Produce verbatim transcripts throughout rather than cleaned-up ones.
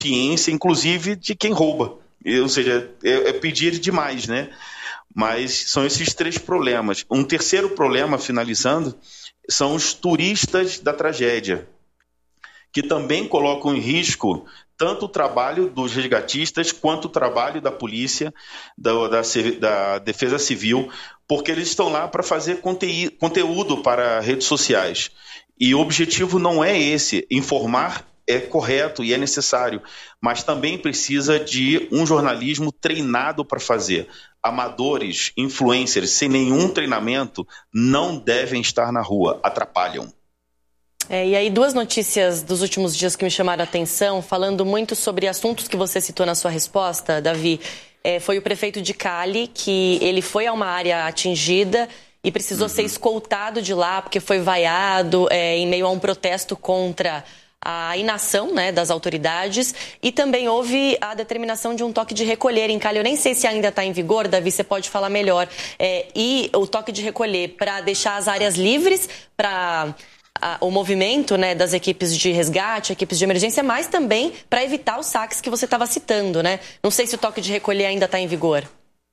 ciência, inclusive, de quem rouba. Ou seja, é, é pedir demais, né? Mas são esses três problemas. Um terceiro problema, finalizando, são os turistas da tragédia, que também colocam em risco tanto o trabalho dos resgatistas quanto o trabalho da polícia, da, da, da Defesa Civil, porque eles estão lá para fazer conteúdo, conteúdo para redes sociais. E o objetivo não é esse, informar é correto e é necessário, mas também precisa de um jornalismo treinado para fazer. Amadores, influencers, sem nenhum treinamento, não devem estar na rua, atrapalham. É, e aí duas notícias dos últimos dias que me chamaram a atenção, falando muito sobre assuntos que você citou na sua resposta, Davi. É, foi o prefeito de Cali, que ele foi a uma área atingida e precisou uhum. ser escoltado de lá, porque foi vaiado é, em meio a um protesto contra a inação, né, das autoridades, e também houve a determinação de um toque de recolher em Cali. Eu nem sei se ainda está em vigor, Davi, você pode falar melhor. É, e o toque de recolher para deixar as áreas livres para o movimento, né, das equipes de resgate, equipes de emergência, mas também para evitar os saques que você estava citando, né? Não sei se o toque de recolher ainda está em vigor.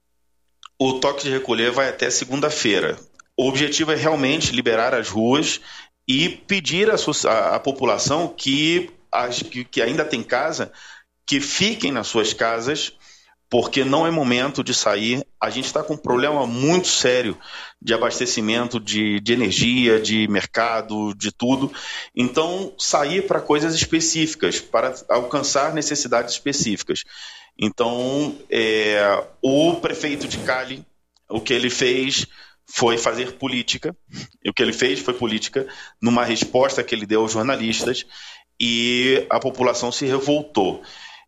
O toque de recolher vai até segunda-feira. O objetivo é realmente liberar as ruas e pedir à população que, as, que, que ainda tem casa, que fiquem nas suas casas, porque não é momento de sair. A gente está com um problema muito sério de abastecimento de, de energia, de mercado, de tudo. Então, sair para coisas específicas, para alcançar necessidades específicas. Então, é, o prefeito de Cali, o que ele fez foi fazer política, e o que ele fez foi política, numa resposta que ele deu aos jornalistas, e a população se revoltou.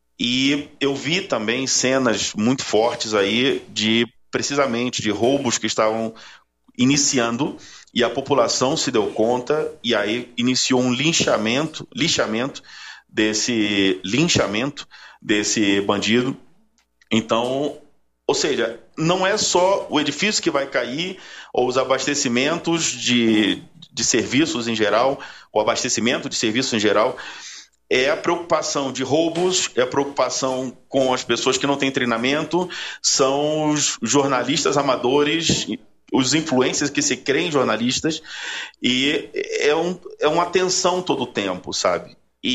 E eu vi também cenas muito fortes aí de, precisamente, de roubos que estavam iniciando, e a população se deu conta, e aí iniciou um linchamento, linchamento desse linchamento desse bandido. Então, ou seja, não é só o edifício que vai cair, ou os abastecimentos de, de serviços em geral, o abastecimento de serviços em geral, é a preocupação de roubos, é a preocupação com as pessoas que não têm treinamento, são os jornalistas amadores, os influencers que se creem jornalistas, e é, um, é uma tensão todo o tempo, sabe?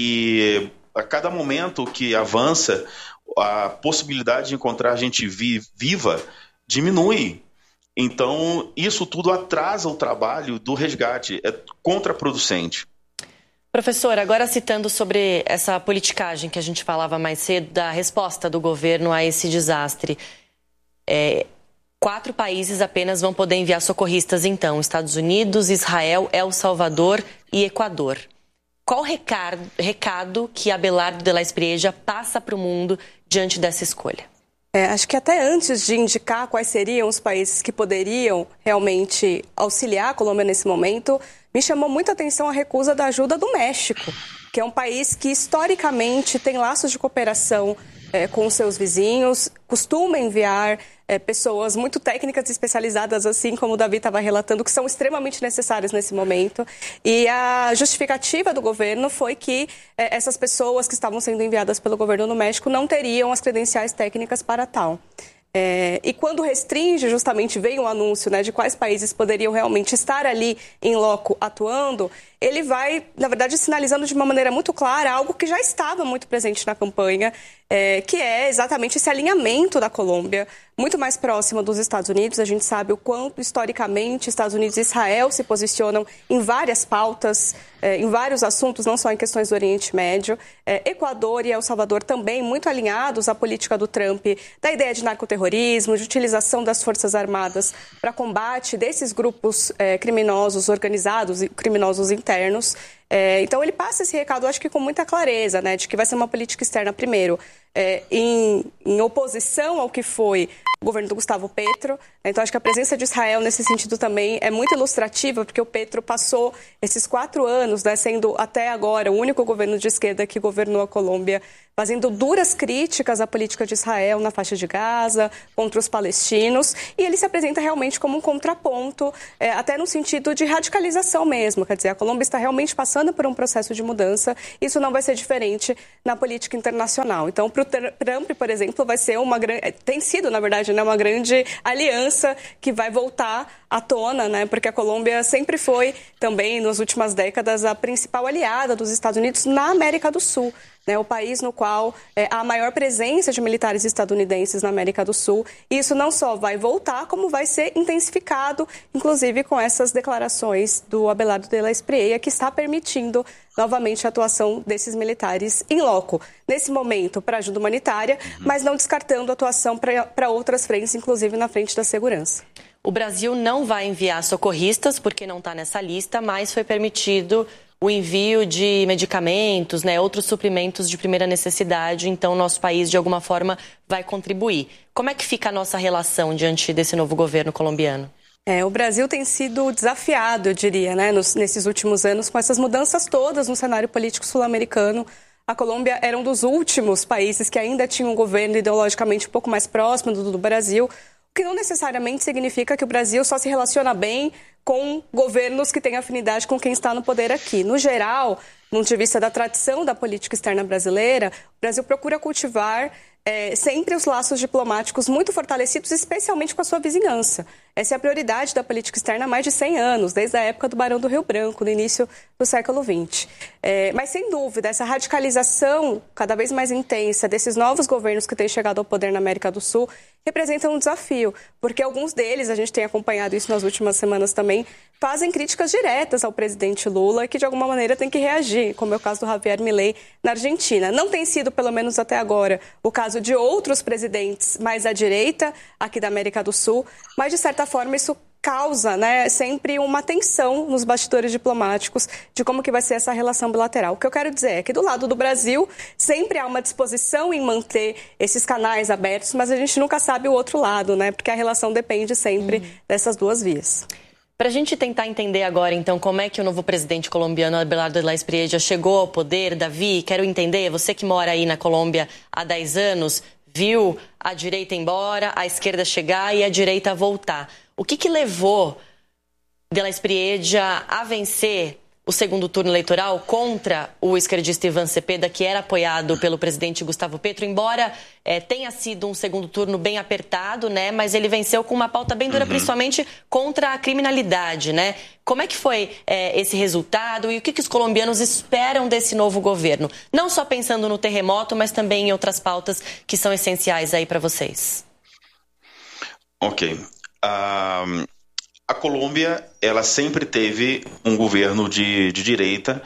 E a cada momento que avança, a possibilidade de encontrar gente vi, viva diminui. Então, isso tudo atrasa o trabalho do resgate, é contraproducente. Professor, agora citando sobre essa politicagem que a gente falava mais cedo, da resposta do governo a esse desastre. É, quatro países apenas vão poder enviar socorristas, então: Estados Unidos, Israel, El Salvador e Equador. Qual recado, recado que Abelardo de la Espriella passa para o mundo diante dessa escolha? É, acho que até antes de indicar quais seriam os países que poderiam realmente auxiliar a Colômbia nesse momento, me chamou muita atenção a recusa da ajuda do México, que é um país que historicamente tem laços de cooperação é, com os seus vizinhos, costuma enviar é, pessoas muito técnicas e especializadas, assim como o Davi estava relatando, que são extremamente necessárias nesse momento. E a justificativa do governo foi que é, essas pessoas que estavam sendo enviadas pelo governo do México não teriam as credenciais técnicas para tal. É, e quando restringe, justamente veio um anúncio, né, de quais países poderiam realmente estar ali em loco atuando, ele vai, na verdade, sinalizando de uma maneira muito clara algo que já estava muito presente na campanha, é, que é exatamente esse alinhamento da Colômbia, muito mais próxima dos Estados Unidos. A gente sabe o quanto, historicamente, Estados Unidos e Israel se posicionam em várias pautas, é, em vários assuntos, não só em questões do Oriente Médio. É, Equador e El Salvador também muito alinhados à política do Trump, da ideia de narcoterrorismo, de utilização das Forças Armadas para combate desses grupos é, criminosos organizados e criminosos internos. É, então ele passa esse recado, acho que com muita clareza, né, de que vai ser uma política externa, primeiro, é, em, em oposição ao que foi o governo do Gustavo Petro. Então acho que a presença de Israel nesse sentido também é muito ilustrativa, porque o Petro passou esses quatro anos, né, sendo até agora o único governo de esquerda que governou a Colômbia, fazendo duras críticas à política de Israel na faixa de Gaza, contra os palestinos, e ele se apresenta realmente como um contraponto, é, até no sentido de radicalização mesmo. Quer dizer, a Colômbia está realmente passando clamando por um processo de mudança. Isso não vai ser diferente na política internacional. Então, para o Trump, por exemplo, vai ser uma grande... Tem sido, na verdade, né, uma grande aliança que vai voltar à tona, né, porque a Colômbia sempre foi, também, nas últimas décadas, a principal aliada dos Estados Unidos na América do Sul. Né, o país no qual é, há a maior presença de militares estadunidenses na América do Sul. E isso não só vai voltar, como vai ser intensificado, inclusive com essas declarações do Abelardo de la Espriella, que está permitindo novamente a atuação desses militares em loco. Nesse momento, para ajuda humanitária, uhum. mas não descartando atuação para outras frentes, inclusive na frente da segurança. O Brasil não vai enviar socorristas, porque não está nessa lista, mas foi permitido o envio de medicamentos, né, outros suprimentos de primeira necessidade, então nosso país, de alguma forma, vai contribuir. Como é que fica a nossa relação diante desse novo governo colombiano? É, o Brasil tem sido desafiado, eu diria, né, nos, nesses últimos anos, com essas mudanças todas no cenário político sul-americano. A Colômbia era um dos últimos países que ainda tinha um governo ideologicamente um pouco mais próximo do, do Brasil, o que não necessariamente significa que o Brasil só se relaciona bem com governos que têm afinidade com quem está no poder aqui. No geral, do ponto de vista da tradição da política externa brasileira, o Brasil procura cultivar é, sempre os laços diplomáticos muito fortalecidos, especialmente com a sua vizinhança. Essa é a prioridade da política externa há mais de cem anos, desde a época do Barão do Rio Branco, no início do século vinte. É, mas, sem dúvida, essa radicalização cada vez mais intensa desses novos governos que têm chegado ao poder na América do Sul representa um desafio, porque alguns deles, a gente tem acompanhado isso nas últimas semanas também, fazem críticas diretas ao presidente Lula, que de alguma maneira tem que reagir, como é o caso do Javier Milei na Argentina. Não tem sido, pelo menos até agora, o caso de outros presidentes mais à direita aqui da América do Sul, mas de certa forma isso causa, né, sempre uma tensão nos bastidores diplomáticos de como que vai ser essa relação bilateral. O que eu quero dizer é que do lado do Brasil sempre há uma disposição em manter esses canais abertos, mas a gente nunca sabe o outro lado, né, porque a relação depende sempre uhum. dessas duas vias. Para a gente tentar entender agora, então, como é que o novo presidente colombiano, Abelardo de la Espriella, chegou ao poder, Davi, quero entender, você que mora aí na Colômbia há dez anos, viu a direita embora, a esquerda chegar e a direita voltar. O que que levou de la Espriella a vencer o segundo turno eleitoral contra o esquerdista Iván Cepeda, que era apoiado pelo presidente Gustavo Petro, embora é, tenha sido um segundo turno bem apertado, né? Mas ele venceu com uma pauta bem dura, uhum. principalmente contra a criminalidade, né? Como é que foi é, esse resultado e o que, que os colombianos esperam desse novo governo? Não só pensando no terremoto, mas também em outras pautas que são essenciais aí para vocês. Ok. Um... A Colômbia, ela sempre teve um governo de, de direita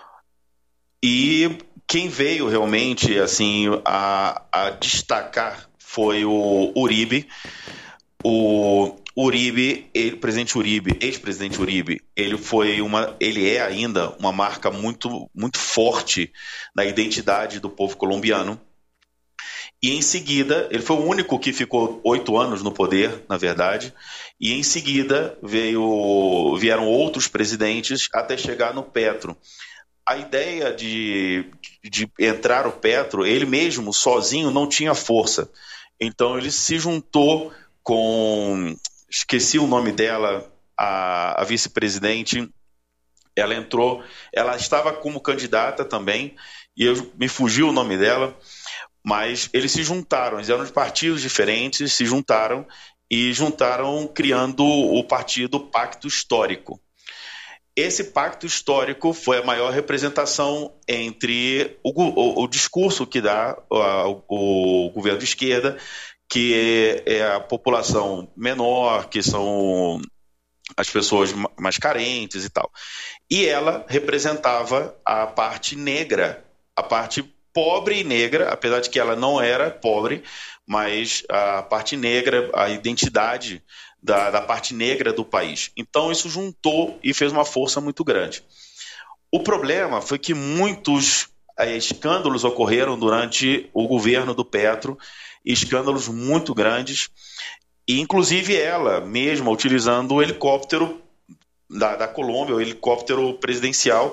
e quem veio realmente assim, a, a destacar foi o Uribe. O Uribe, ele, presidente Uribe, ex-presidente Uribe, ele, foi uma, ele é ainda uma marca muito, muito forte na identidade do povo colombiano. E em seguida, ele foi o único que ficou oito anos no poder, na verdade, e em seguida veio, vieram outros presidentes até chegar no Petro. A ideia de, de entrar o Petro, ele mesmo, sozinho, não tinha força. Então ele se juntou com, esqueci o nome dela, a, a vice-presidente, ela entrou, ela estava como candidata também, e eu, me fugiu o nome dela, mas eles se juntaram, eles eram de partidos diferentes, se juntaram e juntaram criando o partido Pacto Histórico. Esse pacto histórico foi a maior representação entre o, o, o discurso que dá o, o governo de esquerda, que é, é a população menor, que são as pessoas mais carentes e tal. E ela representava a parte negra, a parte pobre e negra, apesar de que ela não era pobre, mas a parte negra, a identidade da, da parte negra do país. Então isso juntou e fez uma força muito grande. O problema foi que muitos é, escândalos ocorreram durante o governo do Petro, escândalos muito grandes, e inclusive ela mesma utilizando o helicóptero da, da Colômbia, o helicóptero presidencial,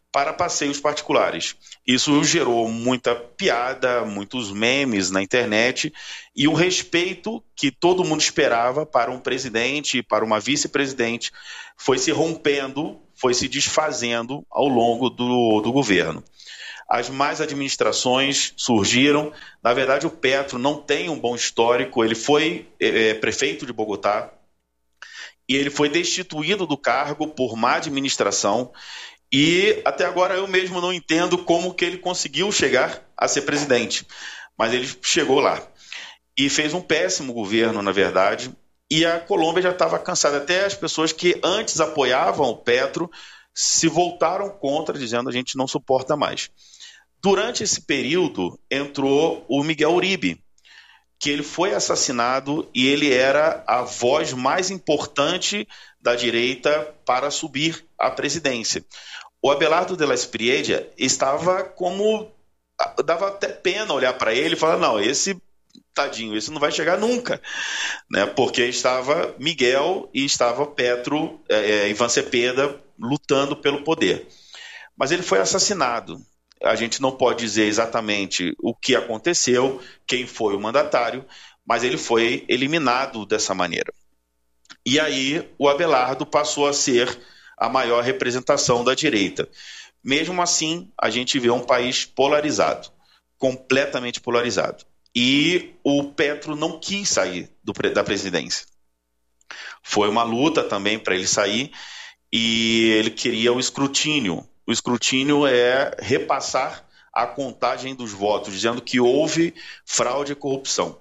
para passeios particulares. Isso gerou muita piada, muitos memes na internet e o respeito que todo mundo esperava para um presidente e para uma vice-presidente foi se rompendo, foi se desfazendo ao longo do, do governo. As más administrações surgiram. Na verdade, o Petro não tem um bom histórico. Ele foi é, prefeito de Bogotá e ele foi destituído do cargo por má administração. E até agora eu mesmo não entendo como que ele conseguiu chegar a ser presidente. Mas ele chegou lá e fez um péssimo governo, na verdade. E a Colômbia já estava cansada. Até as pessoas que antes apoiavam o Petro se voltaram contra, dizendo a gente não suporta mais. Durante esse período, entrou o Miguel Uribe, que ele foi assassinado e ele era a voz mais importante da direita para subir à presidência. O Abelardo de la Espriella estava como... dava até pena olhar para ele e falar, não, esse tadinho, esse não vai chegar nunca, né? Porque estava Miguel e estava Petro, é, Ivan Cepeda, lutando pelo poder. Mas ele foi assassinado. A gente não pode dizer exatamente o que aconteceu, quem foi o mandatário, mas ele foi eliminado dessa maneira. E aí o Abelardo passou a ser a maior representação da direita. Mesmo assim, a gente vê um país polarizado, completamente polarizado. E o Petro não quis sair do, da presidência. Foi uma luta também para ele sair e ele queria o escrutínio. O escrutínio é repassar a contagem dos votos, dizendo que houve fraude e corrupção.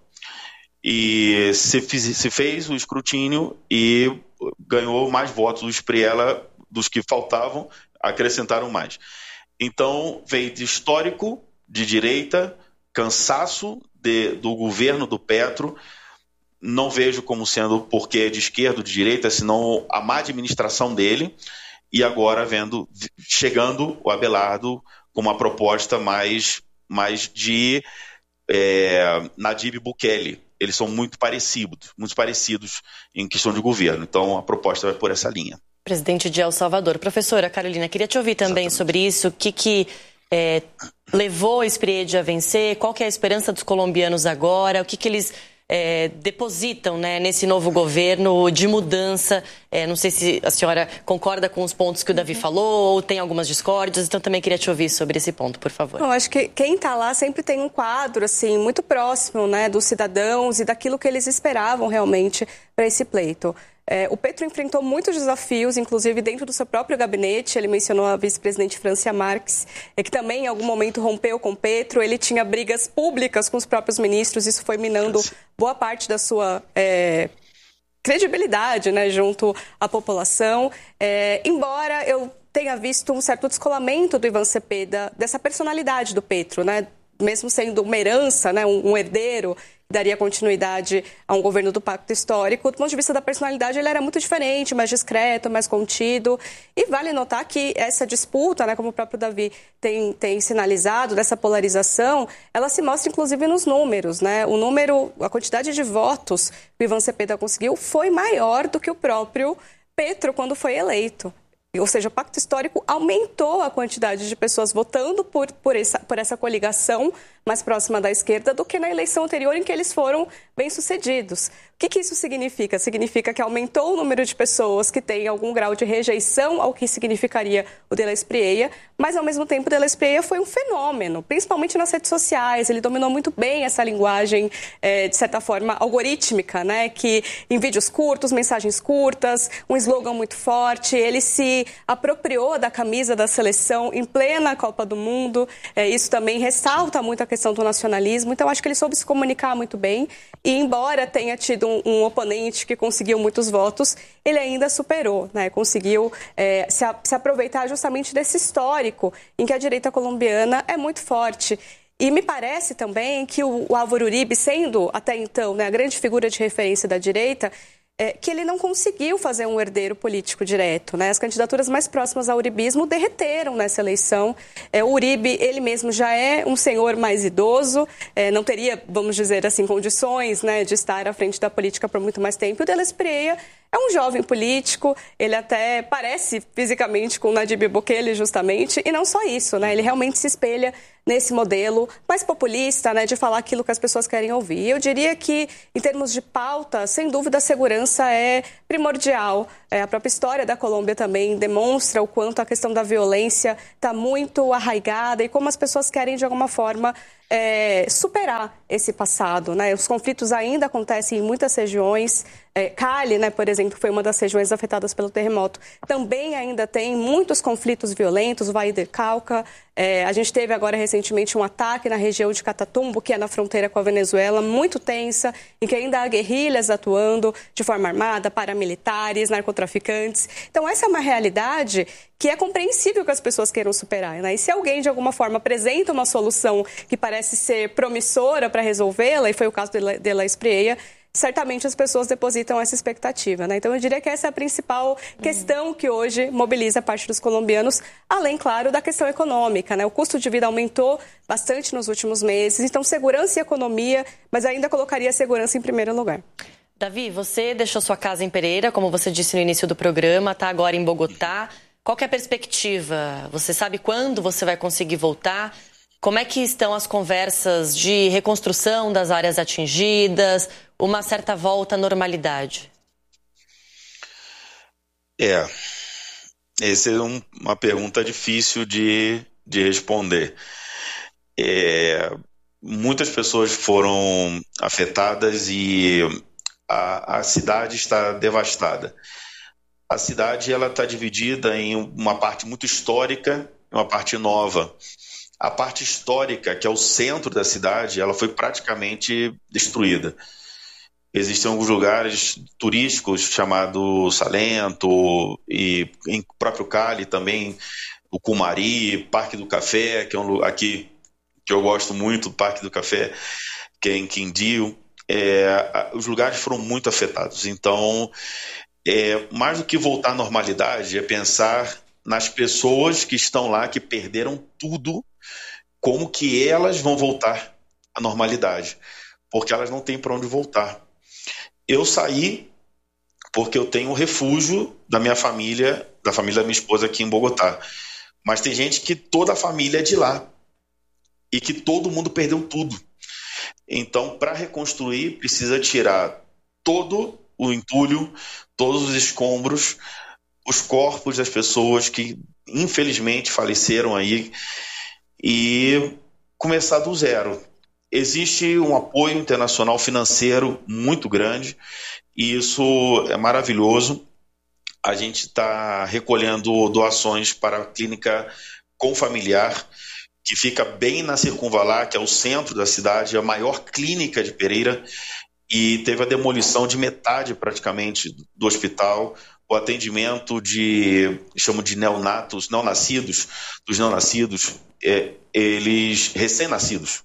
E se, fiz, se fez o escrutínio e ganhou mais votos. O Espriella, dos que faltavam, acrescentaram mais. Então, veio de histórico, de direita, cansaço de, do governo do Petro. Não vejo como sendo porque é de esquerda ou de direita, senão a má administração dele. E agora vendo, chegando o Abelardo com uma proposta mais, mais de é, Nayib Bukele. Eles são muito parecidos, muito parecidos em questão de governo. Então a proposta vai por essa linha. Presidente de El Salvador. Professora Carolina, queria te ouvir também Exatamente. sobre isso. O que, que é, levou a Espriella a vencer? Qual que é a esperança dos colombianos agora? O que, que eles... É, depositam, né, nesse novo governo de mudança? É, não sei se a senhora concorda com os pontos que o Davi falou ou tem algumas discórdias, então também queria te ouvir sobre esse ponto, por favor. Eu acho que quem está lá sempre tem um quadro assim, muito próximo, né, dos cidadãos e daquilo que eles esperavam realmente para esse pleito. É, o Petro enfrentou muitos desafios, inclusive dentro do seu próprio gabinete. Ele mencionou a vice-presidente Francia Marques, é, que também em algum momento rompeu com o Petro. Ele tinha brigas públicas com os próprios ministros, isso foi minando boa parte da sua é, credibilidade, né, junto à população. É, embora eu tenha visto um certo descolamento do Ivan Cepeda, dessa personalidade do Petro, né, mesmo sendo uma herança, né, um, um herdeiro, daria continuidade a um governo do Pacto Histórico. Do ponto de vista da personalidade, ele era muito diferente, mais discreto, mais contido. E vale notar que essa disputa, né, como o próprio Davi tem, tem sinalizado, dessa polarização, ela se mostra inclusive nos números, né? O número, a quantidade de votos que o Ivan Cepeda conseguiu foi maior do que o próprio Petro quando foi eleito. Ou seja, o Pacto Histórico aumentou a quantidade de pessoas votando por, por, essa, por essa coligação mais próxima da esquerda do que na eleição anterior em que eles foram bem-sucedidos. O que, que isso significa? Significa que aumentou o número de pessoas que têm algum grau de rejeição ao que significaria o de la Espriella, mas ao mesmo tempo o de la Espriella foi um fenômeno, principalmente nas redes sociais. Ele dominou muito bem essa linguagem, é, de certa forma, algorítmica, né? Que em vídeos curtos, mensagens curtas, um slogan muito forte, ele se apropriou da camisa da seleção em plena Copa do Mundo. É, isso também ressalta muito a questão do nacionalismo. Então, acho que ele soube se comunicar muito bem. E, embora tenha tido um, um oponente que conseguiu muitos votos, ele ainda superou, né? Conseguiu é, se, a, se aproveitar justamente desse histórico em que a direita colombiana é muito forte. E me parece também que o, o Álvaro Uribe, sendo até então, né, a grande figura de referência da direita, É, que ele não conseguiu fazer um herdeiro político direto, né? As candidaturas mais próximas ao uribismo derreteram nessa eleição. É, o Uribe, ele mesmo já é um senhor mais idoso, é, não teria, vamos dizer assim, condições, né, de estar à frente da política por muito mais tempo. E o de la Espriella É um jovem político, ele até parece fisicamente com Nayib Bukele, justamente, e não só isso, né? Ele realmente se espelha nesse modelo mais populista, né, de falar aquilo que as pessoas querem ouvir. E eu diria que, em termos de pauta, sem dúvida, a segurança é primordial. É, a própria história da Colômbia também demonstra o quanto a questão da violência está muito arraigada e como as pessoas querem, de alguma forma, é, superar esse passado, né? Os conflitos ainda acontecem em muitas regiões. É, Cali, né, por exemplo, foi uma das regiões afetadas pelo terremoto. Também ainda tem muitos conflitos violentos, o Valle del Cauca. É, a gente teve agora recentemente um ataque na região de Catatumbo, que é na fronteira com a Venezuela, muito tensa, em que ainda há guerrilhas atuando de forma armada, paramilitares, narcotraficantes. Então, essa é uma realidade que é compreensível que as pessoas queiram superar, né? E se alguém, de alguma forma, apresenta uma solução que parece ser promissora para resolvê-la, e foi o caso de La Espriella, certamente as pessoas depositam essa expectativa, né? Então, eu diria que essa é a principal questão que hoje mobiliza a parte dos colombianos, além, claro, da questão econômica, né? O custo de vida aumentou bastante nos últimos meses, então segurança e economia, mas ainda colocaria a segurança em primeiro lugar. Davi, você deixou sua casa em Pereira, como você disse no início do programa, está agora em Bogotá. Qual que é a perspectiva? Você sabe quando você vai conseguir voltar? Como é que estão as conversas de reconstrução das áreas atingidas, uma certa volta à normalidade? É, essa é um, uma pergunta difícil de, de responder. É, muitas pessoas foram afetadas e a, a cidade está devastada. A cidade ela está dividida em uma parte muito histórica e uma parte nova. A parte histórica, que é o centro da cidade, ela foi praticamente destruída. Existem alguns lugares turísticos chamados Salento e em próprio Cali também, o Cumari, Parque do Café, que é um lugar aqui que eu gosto muito, o Parque do Café, que é em Quindío. É, os lugares foram muito afetados. Então, é, mais do que voltar à normalidade, é pensar nas pessoas que estão lá, que perderam tudo, como que elas vão voltar à normalidade, porque elas não têm para onde voltar. Eu saí porque eu tenho um refúgio da minha família, da família da minha esposa aqui em Bogotá, mas tem gente que toda a família é de lá e que todo mundo perdeu tudo. Então, para reconstruir, precisa tirar todo o entulho, todos os escombros, os corpos das pessoas que infelizmente faleceram aí e começar do zero. Existe um apoio internacional financeiro muito grande e isso é maravilhoso. A gente está recolhendo doações para a clínica Confamiliar, que fica bem na Circunvalar, que é o centro da cidade, a maior clínica de Pereira, e teve a demolição de metade praticamente do hospital. O atendimento de, chamo de neonatos, não nascidos, dos não nascidos, é, eles recém-nascidos,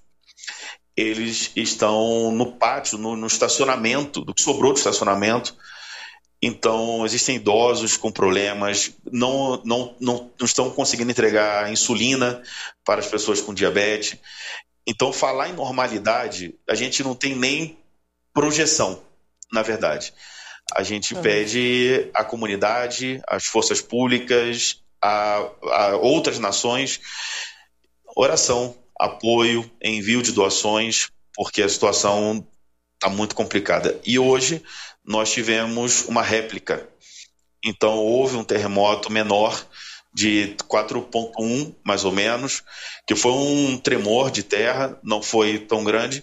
eles estão no pátio, no, no estacionamento, do que sobrou do estacionamento. Então, existem idosos com problemas, não, não, não, não estão conseguindo entregar insulina para as pessoas com diabetes. Então, falar em normalidade, a gente não tem nem projeção, na verdade. A gente uhum. pede à comunidade, às forças públicas, a, a outras nações, oração, apoio, envio de doações, porque a situação está muito complicada. E hoje nós tivemos uma réplica. Então houve um terremoto menor de quatro ponto um, mais ou menos, que foi um tremor de terra, não foi tão grande,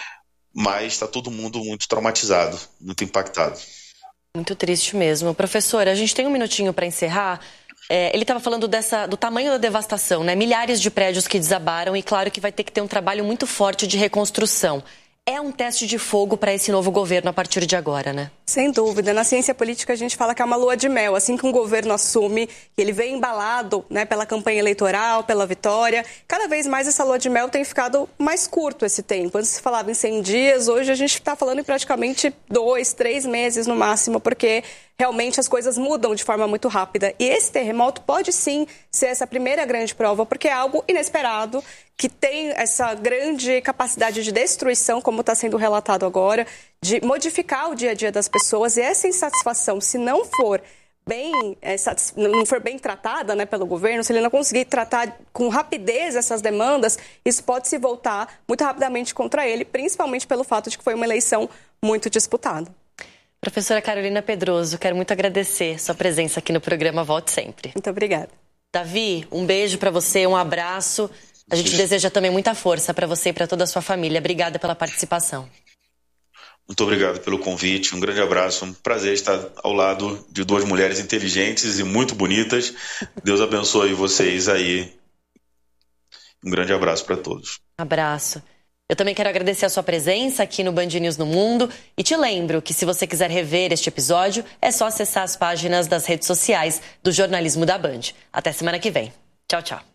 mas está todo mundo muito traumatizado, muito impactado. Muito triste mesmo. Professora, a gente tem um minutinho para encerrar. É, ele estava falando dessa, do tamanho da devastação, né? Milhares de prédios que desabaram e claro que vai ter que ter um trabalho muito forte de reconstrução. É um teste de fogo para esse novo governo a partir de agora, né? Sem dúvida. Na ciência política a gente fala que é uma lua de mel. Assim que um governo assume, que ele vem embalado, né, pela campanha eleitoral, pela vitória, cada vez mais essa lua de mel tem ficado mais curto esse tempo. Antes se falava em cem dias, hoje a gente está falando em praticamente dois, três meses no máximo, porque realmente as coisas mudam de forma muito rápida. E esse terremoto pode sim ser essa primeira grande prova, porque é algo inesperado, que tem essa grande capacidade de destruição, como está sendo relatado agora, de modificar o dia a dia das pessoas, e essa insatisfação, se não for bem, é, não for bem tratada, né, pelo governo, se ele não conseguir tratar com rapidez essas demandas, isso pode se voltar muito rapidamente contra ele, principalmente pelo fato de que foi uma eleição muito disputada. Professora Carolina Pedroso, quero muito agradecer sua presença aqui no programa. Volte sempre. Muito obrigada. Davi, um beijo para você, um abraço. A gente deseja também muita força para você e para toda a sua família. Obrigada pela participação. Muito obrigado pelo convite, um grande abraço, um prazer estar ao lado de duas mulheres inteligentes e muito bonitas. Deus abençoe vocês aí. Um grande abraço para todos. Abraço. Eu também quero agradecer a sua presença aqui no Band News no Mundo e te lembro que se você quiser rever este episódio, é só acessar as páginas das redes sociais do jornalismo da Band. Até semana que vem. Tchau, tchau.